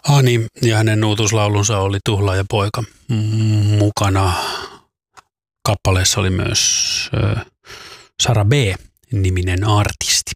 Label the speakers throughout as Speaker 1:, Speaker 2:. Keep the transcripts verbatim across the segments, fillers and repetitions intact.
Speaker 1: Ani ja hänen uutuuslaulunsa oli Tuhla ja poika. Mukana kappaleessa oli myös Sara B-niminen artisti.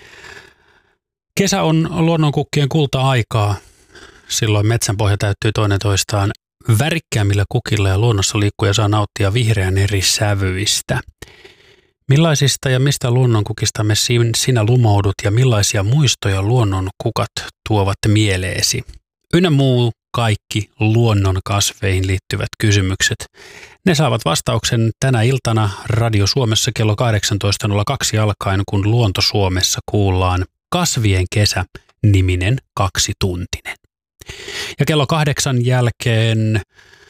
Speaker 1: Kesä on luonnonkukkien kulta-aikaa. Silloin metsänpohja täyttyy toinen toistaan värikkäämmillä kukilla ja luonnossa liikkuja saa nauttia vihreän eri sävyistä. Millaisista ja mistä luonnonkukista me sinä lumoudut ja millaisia muistoja luonnonkukat tuovat mieleesi? Ynnä muu kaikki luonnon kasveihin liittyvät kysymykset. Ne saavat vastauksen tänä iltana Radio Suomessa kello kahdeksantoista nolla kaksi alkaen, kun Luonto Suomessa kuullaan Kasvien kesä-niminen kaksituntinen. Ja kello kahdeksan jälkeen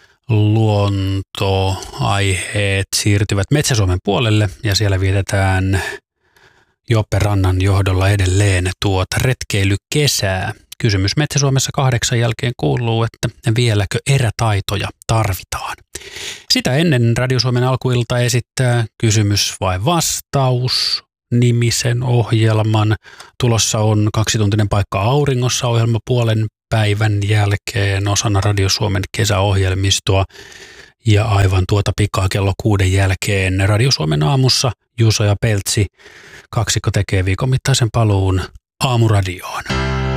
Speaker 1: luontoaiheet siirtyvät Metsä-Suomen puolelle ja siellä vietetään Joppe Rannan johdolla edelleen tuota retkeilykesää. Kysymys Metsä-Suomessa kahdeksan jälkeen kuuluu, että vieläkö erätaitoja tarvitaan. Sitä ennen Radio Suomen alkuilta esittää Kysymys vai vastaus -nimisen ohjelman. Tulossa on kaksituntinen paikka auringossa -ohjelma puolen päivän jälkeen osana Radio Suomen kesäohjelmistoa. Ja aivan tuota pikaa kello kuuden jälkeen Radio Suomen aamussa Juuso ja Peltsi kaksikko tekee viikon mittaisen paluun Aamuradioon.